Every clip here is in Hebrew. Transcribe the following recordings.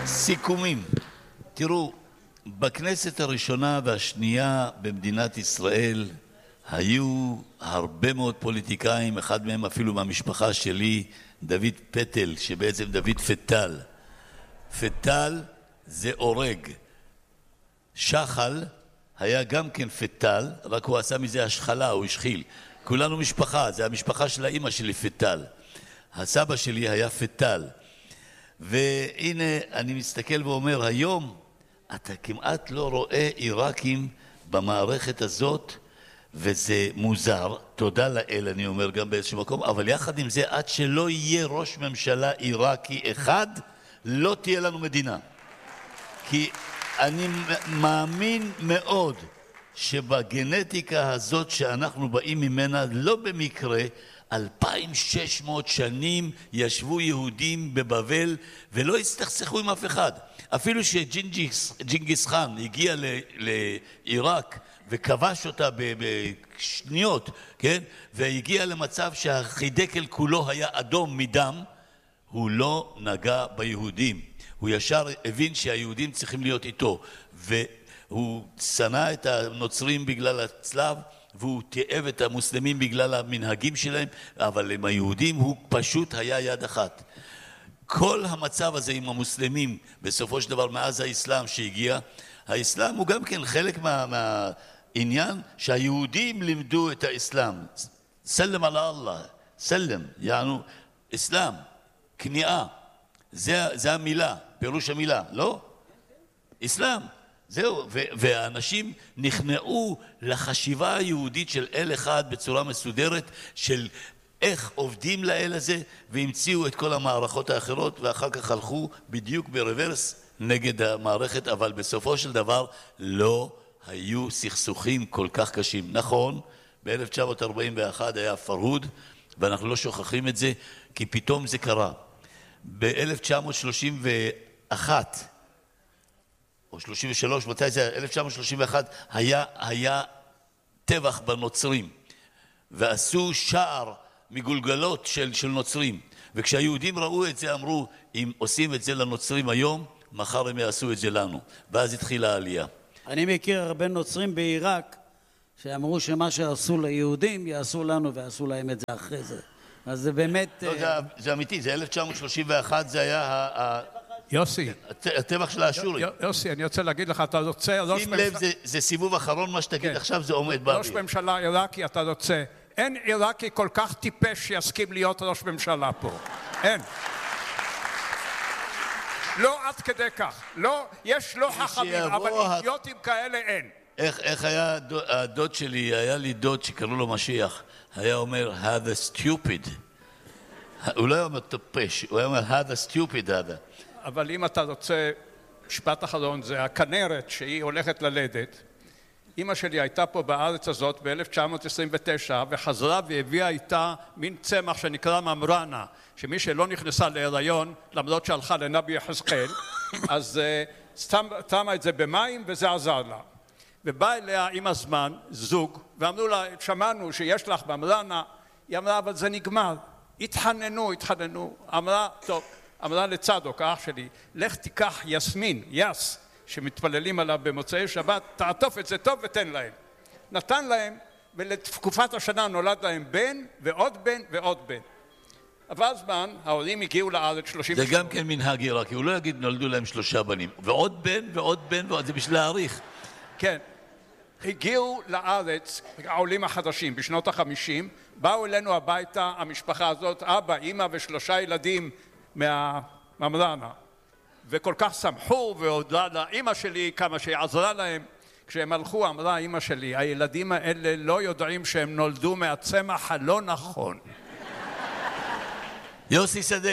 סיכומים. תראו, בכנסת הראשונה והשנייה במדינת ישראל היו הרבה מאוד פוליטיקאים, אחד מהם אפילו מהמשפחה שלי, דוד פטל, שבעצם דוד פטל. פטל זה אורג. שחל היה גם כן פטל, רק הוא עשה מזה השחלה, הוא השחיל. כולנו משפחה, זה המשפחה של האמא שלי פטל. הסבא שלי היה פטל. והנה אני מסתכל ואומר, היום אתה כמעט לא רואה עיראקים במערכת הזאת, וזה מוזר, תודה לאל אני אומר גם באיזשהו מקום, אבל יחד עם זה, עד שלא יהיה ראש ממשלה עיראקי אחד, לא תהיה לנו מדינה. כי אני מאמין מאוד שבגנטיקה הזאת שאנחנו באים ממנה, לא במקרה, 2600 שנים ישבו יהודים בבבל ולא הסתכסכו עם אף אחד. אפילו שג'ינגיס חאן הגיע לעיראק וכבש אותה בשניות, כן? והגיע למצב שהחידקל כולו היה אדום מדם, הוא לא נגע ביהודים. הוא ישר הבין שהיהודים צריכים להיות איתו, והוא שנא את הנוצרים בגלל הצלב, והוא תיעב את המוסלמים בגלל המנהגים שלהם, אבל עם היהודים הוא פשוט היה יד אחת. כל המצב הזה עם המוסלמים, בסופו של דבר מאז האסלאם שהגיע, האסלאם הוא גם כן חלק מהעניין שהיהודים לימדו את האסלאם. סלם על אללה, סלם, יענו, אסלאם, כניעה, זה המילה, פירוש המילה, לא? אסלאם. זהו, והאנשים נכנעו לחשיבה היהודית של אל אחד בצורה מסודרת, של איך עובדים לאל הזה, והמציאו את כל המערכות האחרות, ואחר כך הלכו בדיוק ברוורס נגד המערכת, אבל בסופו של דבר לא היו סכסוכים כל כך קשים. נכון, ב-1941 היה פרהוד, ואנחנו לא שוכחים את זה, כי פתאום זה קרה. ב-1931, או 33, מתי זה? 1931 היה טבח בנוצרים, ועשו שער מגולגלות של נוצרים. וכשהיהודים ראו את זה, אמרו, אם עושים את זה לנוצרים היום, מחר הם יעשו את זה לנו. ואז התחילה העלייה. אני מכיר הרבה נוצרים בעיראק, שאמרו שמה שעשו ליהודים, יעשו לנו ועשו להם את זה אחרי זה. אז זה באמת... לא, זה אמיתי, זה 1931, זה היה יוסי. הטבח של האשורים. יוסי, אני רוצה להגיד לך, אתה רוצה... שים לב, זה סיבוב אחרון, מה שתגיד עכשיו זה עומד באוויר. ראש ממשלה עיראקי, אתה רוצה... אין עיראקי כל כך טיפש שיסכים להיות ראש ממשלה פה. אין. לא עד כדי כך. לא, יש לא חכמים, אבל אידיוטים כאלה אין. איך היה הדוד שלי, היה לי דוד שקראו לו משיח, היה אומר, have a stupid. הוא לא היה אומר טופש, הוא היה אומר, have a stupid, have. אבל אם אתה רוצה, משפט אחרון, זה הכנרת שהיא הולכת ללדת. אמא שלי הייתה פה בארץ הזאת ב-1929 וחזרה והביאה איתה מין צמח שנקרא ממרנה, שמי שלא נכנסה להיריון, למרות שהלכה לנבי יחזקאל, אז שמה את זה במים וזה עזר לה. ובא אליה עם הזמן זוג ואמרו לה, שמענו שיש לך ממרנה, היא אמרה, אבל זה נגמר. התחננו. אמרה, טוב, אמרה לצדוק, האח שלי, לך תיקח יסמין, יס, שמתפללים עליו במוצאי שבת, תעטוף את זה טוב ותן להם. נתן להם, ולתקופת השנה נולד להם בן ועוד בן ועוד בן. עבר זמן, ההורים הגיעו לארץ 30 שנה. זה גם כן מנהג עיראקי, הוא לא יגיד נולדו להם 3 בנים. ועוד בן ועוד בן ועוד, זה בשביל להאריך. כן. הגיעו לארץ, העולים החדשים, בשנות ה-50, באו אלינו הביתה, המשפחה הזאת, אבא, אמא ו3 ילדים מהממרנה. וכל כך שמחו והודעה לאמא שלי כמה שהיא עזרה להם. כשהם הלכו אמרה אמא שלי, הילדים האלה לא יודעים שהם נולדו מהצמח הלא נכון. יוסי שדה.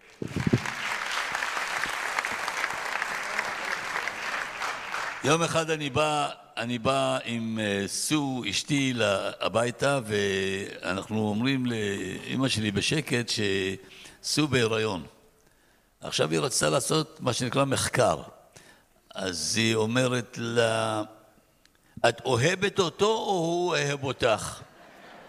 יום אחד אני בא עם סו אשתי הביתה, ואנחנו אומרים לאמא שלי בשקט שסו בהיריון. עכשיו היא רצתה לעשות מה שנקרא מחקר. אז היא אומרת לה, את אוהבת אותו או הוא אוהב אותך?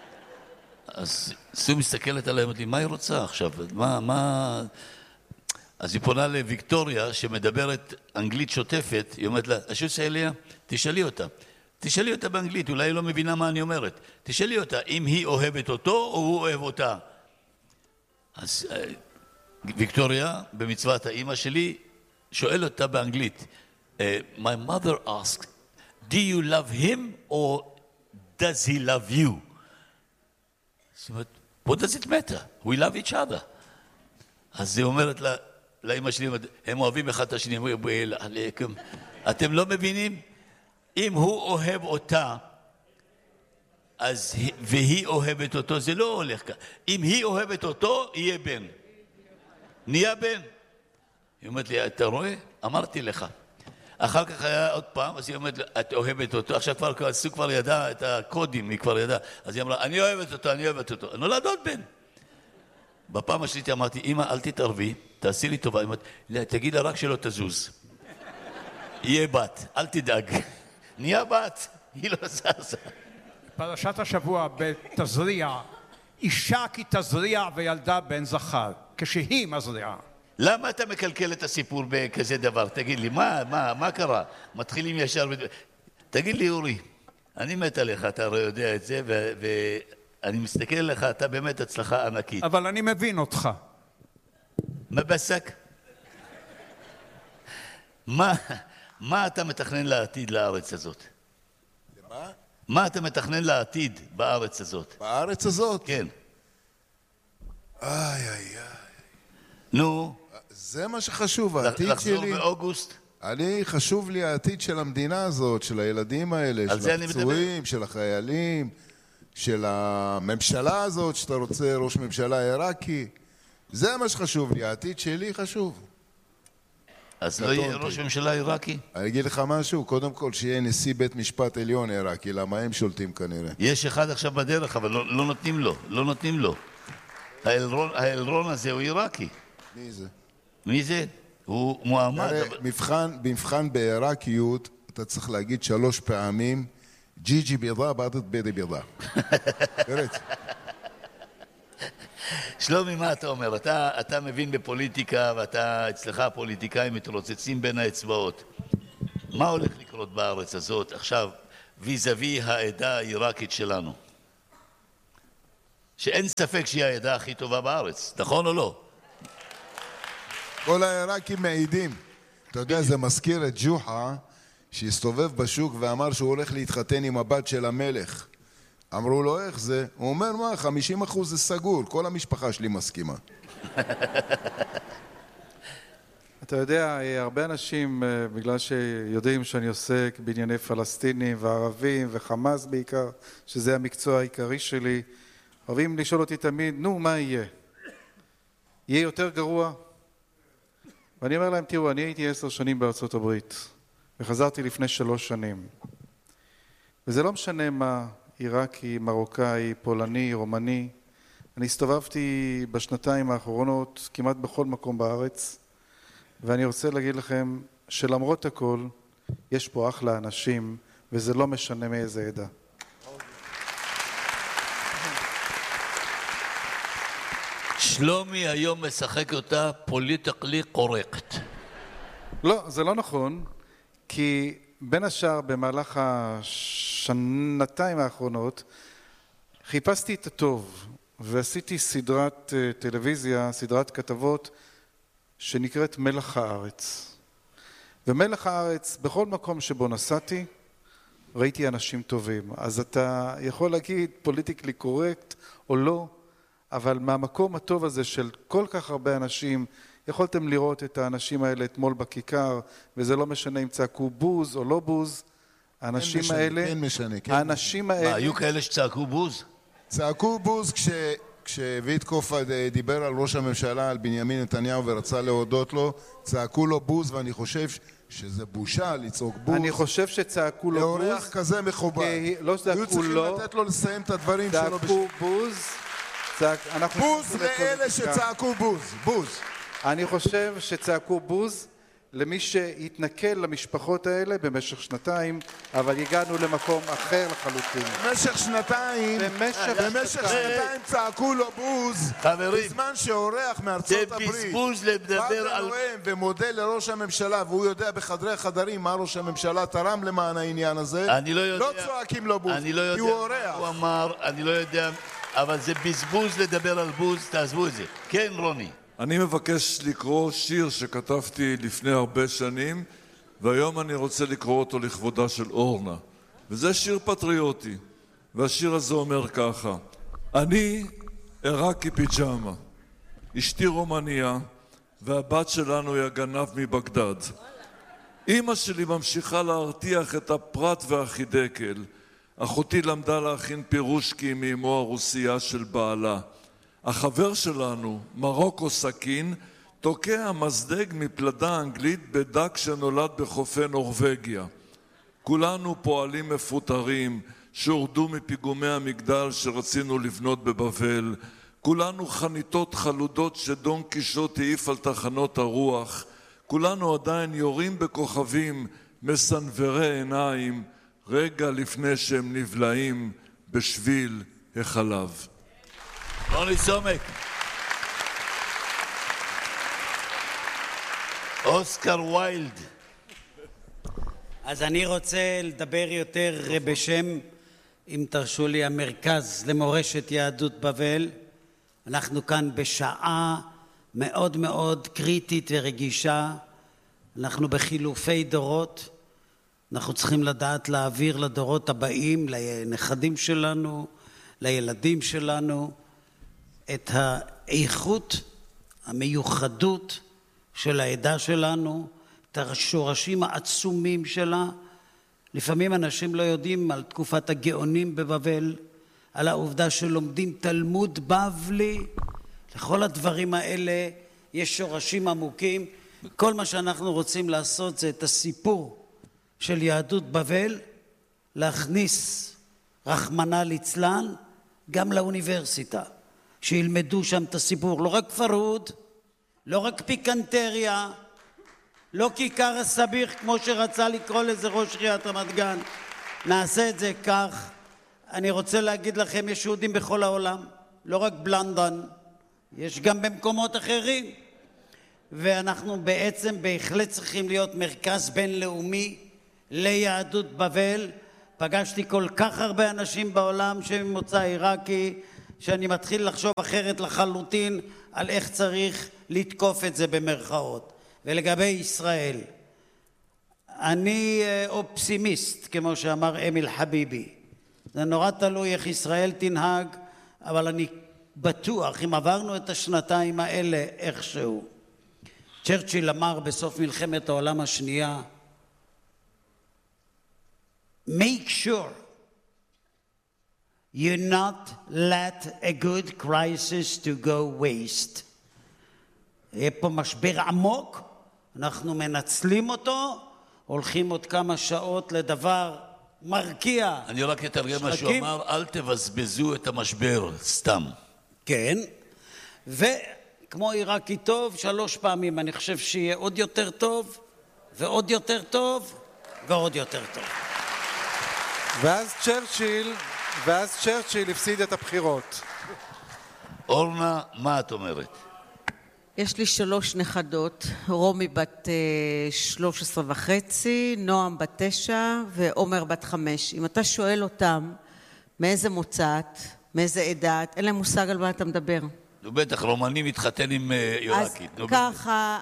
אז סו מסתכלת עליהם, אמרתי, מה היא רוצה עכשיו? אז היא פונה לוויקטוריה שמדברת אנגלית שוטפת, היא אומרת לה, אשוס אליה, תשאלי אותה באנגלית, אולי היא לא מבינה מה אני אומרת. תשאלי אותה, אם היא אוהבת אותו או הוא אוהב אותה. אז ויקטוריה, במצוות האמא שלי, שואל אותה באנגלית, My mother asked, do you love him or does he love you? זאת אומרת, what does it matter? We love each other. אז היא אומרת לאמא שלי, הם אוהבים אחד את השני, אתם לא מבינים? אם הוא אוהב אותה, והיא אוהבת אותו, זה לא הולך כך. אם היא אוהבת אותו, יהיה בן. נהיה בן. היא אומרת לי, אתה רואה? אמרתי לך. אחר כך היה עוד פעם, אז היא אומרת, את אוהבת אותו. עכשיו הסוג כבר ידע את הקודים, היא כבר ידעה. אז היא אמרה, אני אוהבת אותו. נולד עוד בן. בפעם השלישית אמרתי, אמא, אל תתערבי, תעשי לי טובה. היא אומרת, תגיד לה רק שלא תזוז. יהיה בת, אל תדאג. נהיה בת, היא לא זזה. פרשת השבוע בתזריע, אישה כי תזריע וילדה בן זכר, כשהיא מזריעה. למה אתה מקלקל את הסיפור בכזה דבר? תגיד לי, מה קרה? מתחילים ישר... תגיד לי, אורי, אני מת עליך, אתה הרי יודע את זה, ואני מסתכל עליך, אתה באמת הצלחה ענקית. אבל אני מבין אותך. מה בסק? מה אתה מתכנן לעתיד לארץ הזאת? למה? מה אתה מתכנן לעתיד בארץ הזאת? בארץ הזאת? כן. איי. נו. זה מה שחשוב, העתיד שלי. לחזור באוגוסט? חשוב לי העתיד של המדינה הזאת, של הילדים האלה, של הפצועים, של החיילים, של הממשלה הזאת, שאתה רוצה ראש ממשלה עיראקי. זה מה שחשוב לי, העתיד שלי חשוב. אז לא יהיה ראש ממשלה עיראקי? אני אגיד לך משהו, קודם כל שיהיה נשיא בית משפט עליון עיראקי, למה הם שולטים כנראה. יש אחד עכשיו בדרך, אבל לא נותנים לו. האלרון הזה הוא עיראקי. מי זה? מי זה? הוא מועמד. במבחן בעיראקיות, אתה צריך להגיד 3 פעמים, ג'יג'י בידה, בעדת בידי בידה. תראה. שלומי, מה אתה אומר? אתה מבין בפוליטיקה, ואתה אצלך הפוליטיקאים מתרוצצים בין האצבעות. מה הולך לקרות בארץ הזאת עכשיו, ויזווי העדה העיראקית שלנו? שאין ספק שהיא העדה הכי טובה בארץ, נכון או לא? כל העיראקים מעידים. אתה יודע, זה מזכיר את ג'וחה, שהסתובב בשוק ואמר שהוא הולך להתחתן עם הבת של המלך. אמרו לו, איך זה? הוא אומר, מה, 50% זה סגור, כל המשפחה שלי מסכימה. אתה יודע, הרבה אנשים, בגלל שיודעים שאני עוסק בענייני פלסטינים וערבים וחמאס בעיקר, שזה המקצוע העיקרי שלי, אוהבים לשאול אותי תמיד, נו, מה יהיה? יהיה יותר גרוע? ואני אומר להם, תראו, אני הייתי 10 שנים בארצות הברית, וחזרתי לפני 3 שנים. וזה לא משנה מה, עיראקי, מרוקאי, פולני, רומני. אני הסתובבתי בשנתיים האחרונות כמעט בכל מקום בארץ, ואני רוצה להגיד לכם שלמרות הכל, יש פה אחלה אנשים, וזה לא משנה מאיזה עדה. שלומי היום משחק אותה פוליטיקלי קורקט. לא, זה לא נכון, כי בין השאר במהלך השנתיים האחרונות חיפשתי את הטוב ועשיתי סדרת טלוויזיה, סדרת כתבות שנקראת מלח הארץ. ומלח הארץ, בכל מקום שבו נסעתי, ראיתי אנשים טובים. אז אתה יכול להגיד פוליטיקלי קורקט או לא, אבל מהמקום הטוב הזה של כל כך הרבה אנשים, יכולתם לראות את האנשים האלה אתמול בכיכר, וזה לא משנה אם צעקו בוז או לא בוז, האנשים האלה... כן משנה. האנשים האלה... מה, היו כאלה שצעקו בוז? צעקו בוז כשוויטקוף דיבר על ראש הממשלה, על בנימין נתניהו, ורצה להודות לו, צעקו לו בוז, ואני חושב שזה בושה לצעוק בוז. אני חושב שצעקו לו בוז. לאורח כזה מכובד. לא צעקו לו. היו צריכים לתת לו לסיים את הדברים שלו. צעקו בוז. בוז לאלה שצעקו בוז. בוז. אני חושב שצעקו בוז למי שהתנכל למשפחות האלה במשך שנתיים, אבל הגענו למקום אחר לחלוטין. במשך שנתיים צעקו לו בוז, בזמן שאורח מארצות הברית בא ונואם ומודה לראש הממשלה, והוא יודע בחדרי חדרים מה ראש הממשלה תרם למען העניין הזה, לא צועקים לו בוז, כי הוא אורח. הוא אמר, אני לא יודע, אבל זה בזבוז לדבר על בוז, תעזבו את זה. כן, רוני. אני מבקש לקרוא שיר שכתבתי לפני הרבה שנים, והיום אני רוצה לקרוא אותו לכבודה של אורנה. וזה שיר פטריוטי, והשיר הזה אומר ככה: אני עיראקי פיג'מה, אשתי רומניה, והבת שלנו היא הגנב מבגדד. אמא שלי ממשיכה להרתיח את הפרט והחידקל. אחותי למדה להכין פירושקי מאמו הרוסיה של בעלה. החבר שלנו, מרוקו סכין, תוקע מזדג מפלדה אנגלית בדג שנולד בחופי נורווגיה. כולנו פועלים מפוטרים שהורדו מפיגומי המגדל שרצינו לבנות בבבל. כולנו חניתות חלודות שדון קישוט העיף על תחנות הרוח. כולנו עדיין יורים בכוכבים מסנוורי עיניים רגע לפני שהם נבלעים בשביל החלב. רוני סומק. אוסקר ויילד. אז אני רוצה לדבר יותר בשם, אם תרשו לי, המרכז למורשת יהדות בבל. אנחנו כאן בשעה מאוד מאוד קריטית ורגישה. אנחנו בחילופי דורות. אנחנו צריכים לדעת להעביר לדורות הבאים, לנכדים שלנו, לילדים שלנו, את האיכות, המיוחדות של העדה שלנו, את השורשים העצומים שלה. לפעמים אנשים לא יודעים על תקופת הגאונים בבבל, על העובדה שלומדים תלמוד בבלי. לכל הדברים האלה יש שורשים עמוקים. כל מה שאנחנו רוצים לעשות זה את הסיפור של יהדות בבל, להכניס רחמנא ליצלן גם לאוניברסיטה. שילמדו שם את הסיפור, לא רק פרהוד, לא רק פיקנטריה, לא כיכר הסביח כמו שרצה לקרוא לזה ראש עיריית רמת גן. נעשה את זה כך. אני רוצה להגיד לכם, יש יהודים בכל העולם, לא רק בלונדון, יש גם במקומות אחרים, ואנחנו בעצם בהחלט צריכים להיות מרכז בינלאומי ליהדות בבל. פגשתי כל כך הרבה אנשים בעולם שממוצא עיראקי, שאני מתחיל לחשוב אחרת לחלוטין על איך צריך לתקוף את זה במרכאות. ולגבי ישראל, אני אופסימיסט, כמו שאמר אמיל חביבי. זה נורא תלוי איך ישראל תנהג, אבל אני בטוח, אם עברנו את השנתיים האלה איכשהו. צ'רצ'יל אמר בסוף מלחמת העולם השנייה, make sure you not let a good crisis to go waste. יהיה פה משבר עמוק, אנחנו מנצלים אותו, הולכים עוד כמה שעות לדבר מרקיע. אני רק אתרגם מה שהוא אמר, אל תבזבזו את המשבר, סתם. כן, וכמו עיראקי טוב, 3 פעמים אני חושב שיהיה עוד יותר טוב, ועוד יותר טוב, ועוד יותר טוב. ואז צ'רצ'יל הפסיד את הבחירות. אורנה, מה את אומרת? יש לי 3 נכדות, רומי בת 13.5, נועם בת 9 ועומר בת 5. אם אתה שואל אותם מאיזה מוצאת, מאיזה עדה, אין להם מושג על מה אתה מדבר. נו בטח, רומני מתחתן עם עיראקית. אז ככה,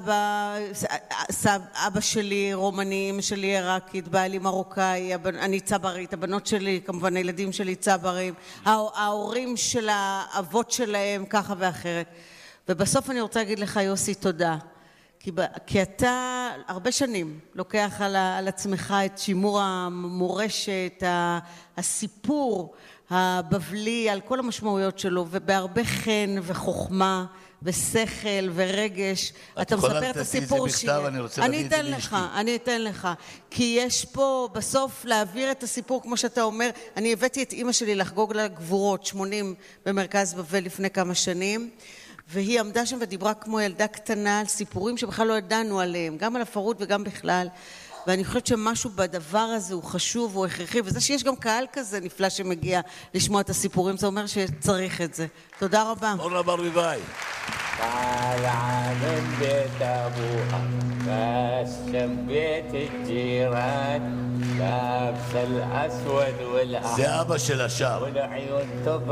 אבא שלי רומני, אמא שלי עיראקית, בעלי מרוקאי, אני צברית, הבנות שלי, כמובן הילדים שלי צברים, ההורים של האבות שלהם ככה ואחרת. ובסוף אני רוצה להגיד לך, יוסי, תודה. כי אתה הרבה שנים לוקח על עצמך את שימור המורשת, הסיפור הבבלי, על כל המשמעויות שלו, ובהרבה חן וחוכמה ושכל ורגש. אתה מספר את הסיפור שלי. אני אתן לך. כי יש פה בסוף להעביר את הסיפור, כמו שאתה אומר, אני הבאתי את אמא שלי לחגוג לגבורות 80 במרכז בבל לפני כמה שנים, והיא עמדה שם ודיברה כמו ילדה קטנה על סיפורים שבכלל לא ידענו עליהם, גם על הפרות וגם בכלל. ואני חושבת שמשהו בדבר הזה הוא חשוב, הוא הכרחי, וזה שיש גם קהל כזה נפלא שמגיע לשמוע את הסיפורים, זה אומר שצריך את זה. תודה רבה. אורנה ברביבאי. طالعة من بيت أبوها قسم بيت الجيران لابس الأسود والأحمر זה אבא של השאר. والعيون تضرب